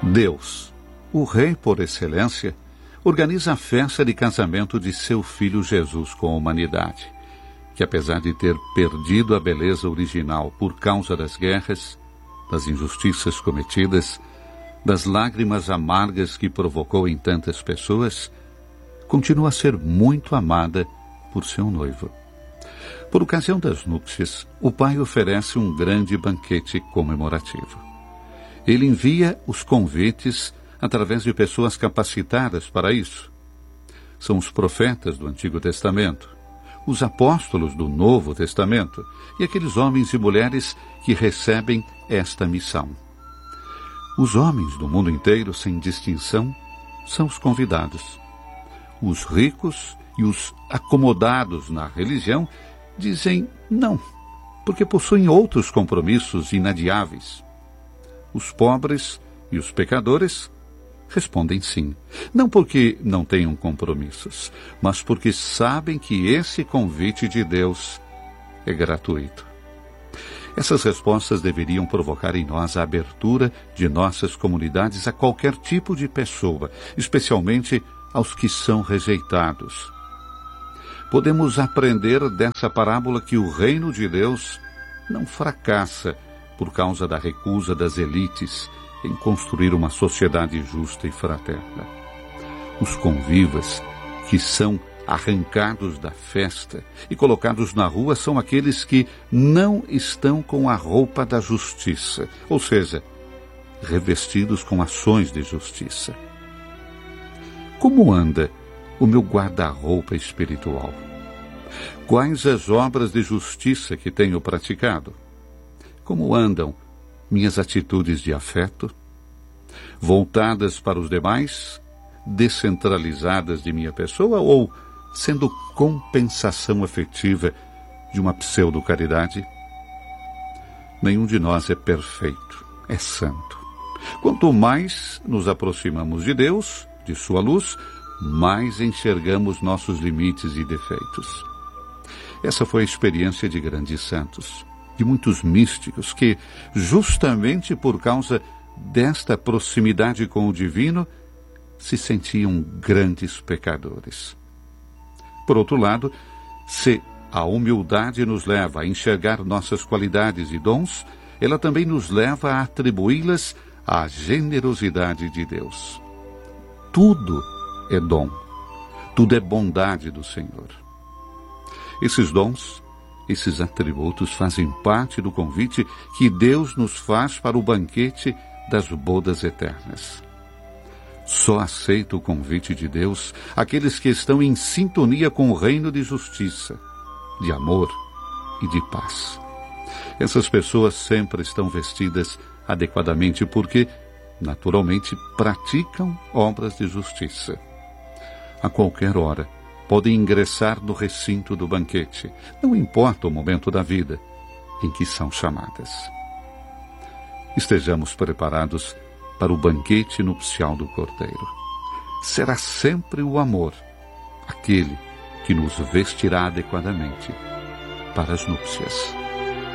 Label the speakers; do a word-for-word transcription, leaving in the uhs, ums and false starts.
Speaker 1: Deus, o Rei por excelência, organiza a festa de casamento de seu Filho Jesus com a humanidade, que apesar de ter perdido a beleza original por causa das guerras, das injustiças cometidas, das lágrimas amargas que provocou em tantas pessoas, continua a ser muito amada por seu noivo. Por ocasião das núpcias, o pai oferece um grande banquete comemorativo. Ele envia os convites através de pessoas capacitadas para isso. São os profetas do Antigo Testamento, os apóstolos do Novo Testamento e aqueles homens e mulheres que recebem esta missão. Os homens do mundo inteiro, sem distinção, são os convidados. Os ricos e os acomodados na religião dizem não, porque possuem outros compromissos inadiáveis. Os pobres e os pecadores respondem sim, não porque não tenham compromissos, mas porque sabem que esse convite de Deus é gratuito. Essas respostas deveriam provocar em nós a abertura de nossas comunidades a qualquer tipo de pessoa, especialmente aos que são rejeitados. Podemos aprender dessa parábola que o reino de Deus não fracassa por causa da recusa das elites em construir uma sociedade justa e fraterna. Os convivas que são arrancados da festa e colocados na rua são aqueles que não estão com a roupa da justiça, ou seja, revestidos com ações de justiça. Como anda o meu guarda-roupa espiritual? Quais as obras de justiça que tenho praticado? Como andam minhas atitudes de afeto? Voltadas para os demais, descentralizadas de minha pessoa ou sendo compensação afetiva de uma pseudo-caridade? Nenhum de nós é perfeito, é santo. Quanto mais nos aproximamos de Deus, de sua luz, mais enxergamos nossos limites e defeitos. Essa foi a experiência de grandes santos, de muitos místicos que, justamente por causa desta proximidade com o divino, se sentiam grandes pecadores. Por outro lado, se a humildade nos leva a enxergar nossas qualidades e dons, ela também nos leva a atribuí-las à generosidade de Deus. Tudo é dom, tudo é bondade do Senhor. Esses dons, esses atributos fazem parte do convite que Deus nos faz para o banquete das bodas eternas. Só aceita o convite de Deus aqueles que estão em sintonia com o reino de justiça, de amor e de paz. Essas pessoas sempre estão vestidas adequadamente porque, naturalmente, praticam obras de justiça. A qualquer hora, podem ingressar no recinto do banquete, não importa o momento da vida em que são chamadas. Estejamos preparados para o banquete nupcial do Cordeiro. Será sempre o amor, aquele que nos vestirá adequadamente para as núpcias.